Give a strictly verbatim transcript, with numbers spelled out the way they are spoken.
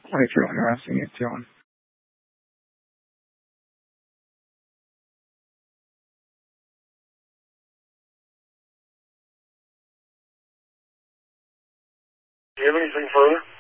I feel interesting it too. Do you have anything further?